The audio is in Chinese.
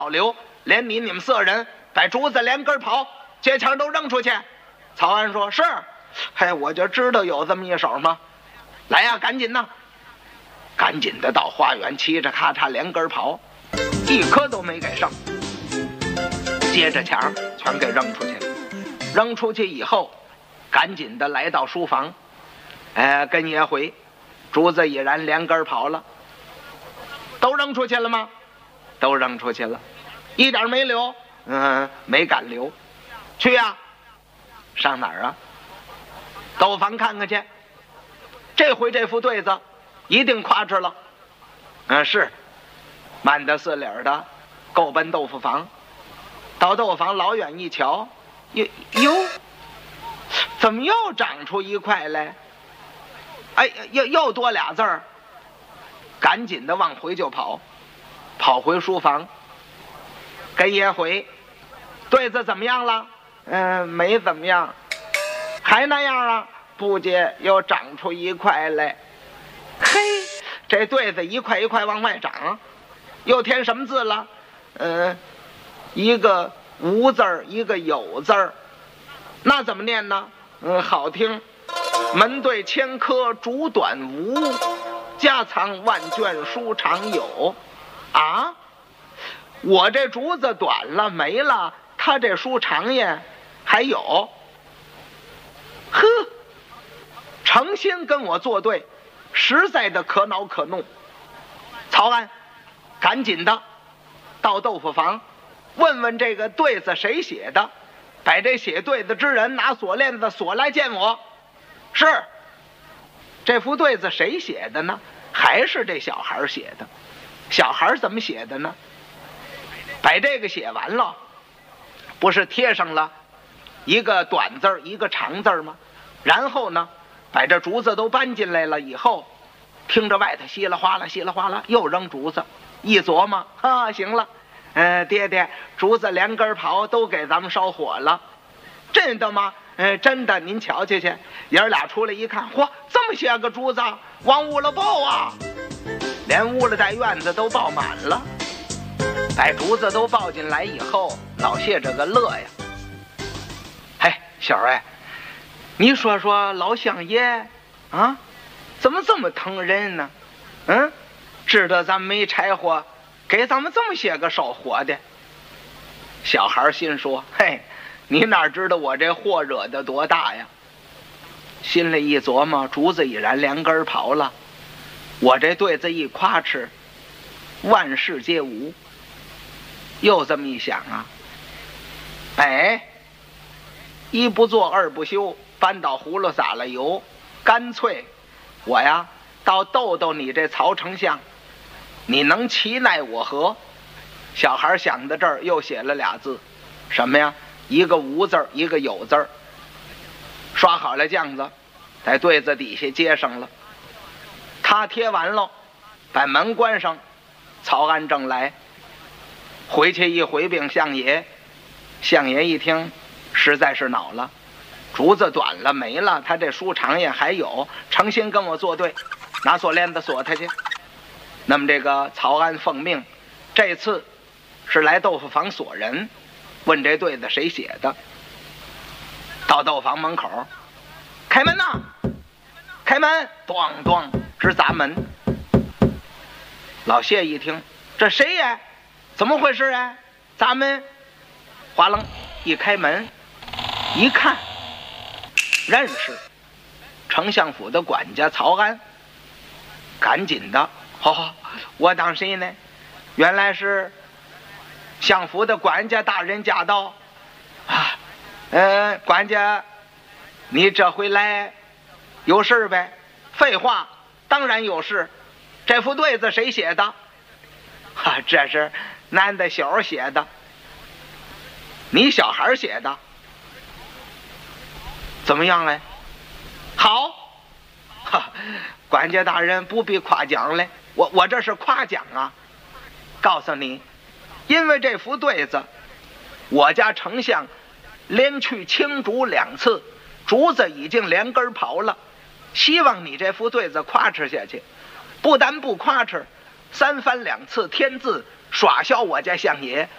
保留，连你们4人把竹子连根刨，接枪都扔出去。曹安说是，嘿，我就知道有这么一手嘛。来呀，赶紧呐，赶紧的到花园，嘁着咔嚓连根刨，一颗都没给剩。接着墙全给扔出去了。扔出去以后，赶紧的来到书房，跟爷回，竹子已然连根刨了。都扔出去了吗？都扔出去了，一点没留，没敢留。去呀，上哪儿啊？豆腐房看看去。这回这副对子一定夸哧了。是，慢得4里的，够奔豆腐房。到豆腐房老远一瞧，哟，怎么又长出一块来？哎，又多俩字儿。赶紧的往回就跑，跑回书房，跟爷回，对子怎么样了？没怎么样，还那样啊？不介又长出一块来。嘿，这对子一块一块往外长，又添什么字了？一个无字儿，一个有字儿，那怎么念呢？好听，门对千科竹短无，家藏万卷书常有。啊，我这竹子短了没了，他这书长呀还有。呵，诚心跟我作对，实在的可恼可怒。曹安赶紧的到豆腐房问问这个对子谁写的，把这写对子之人拿锁链子锁来见我。是，这副对子谁写的呢？还是这小孩写的。小孩怎么写的呢？把这个写完了，不是贴上了一个短字一个长字吗？然后呢，把这竹子都搬进来了以后，听着外头稀里哗啦稀里哗啦又扔竹子。一琢磨，行了，爹爹，竹子连根刨都给咱们烧火了。真的吗？真的，您瞧瞧去。爷儿俩出来一看，嚯，这么些个竹子，往屋了抱啊！连屋了带院子都抱满了。把竹子都抱进来以后，老谢这个乐呀。嘿，小儿，你说说老乡爷啊，怎么这么疼人呢？知道咱们没柴火，给咱们这么些个烧火的。小孩心说，嘿，你哪知道我这祸惹得多大呀？心里一琢磨，竹子已然连根刨了，我这对子一夸哧，万事皆无。又这么一想啊，一不做二不休，扳倒葫芦撒了油，干脆我呀到逗逗你这曹丞相，你能其奈我何？小孩想到这儿，又写了俩字，什么呀？一个无字，一个有字。刷好了浆子，在对子底下接上了。他贴完了，把门关上。曹安正来，回去一回禀相爷。相爷一听，实在是恼了，竹子短了没了，他这书长也还有，诚心跟我作对，拿锁链子锁他去。那么这个曹安奉命，这次是来豆腐房锁人，问这对子谁写的。到豆腐房门口，开门呐！开门！咣咣直砸门。老谢一听，这谁呀？怎么回事啊？砸门！哗楞一开门，一看，认识丞相府的管家曹安。赶紧的，我当谁呢？原来是相府的管家大人驾到啊！管家，你这回来有事呗？废话，当然有事。这副对子谁写的？这是男的小写的。你小孩写的？怎么样哎？好，管家大人不必夸奖嘞，我这是夸奖啊！告诉你，因为这副对子，我家丞相连去青竹2次，竹子已经连根刨了。希望你这副对子夸哧下去，不但不夸哧，3番2次添字，耍笑我家相爷，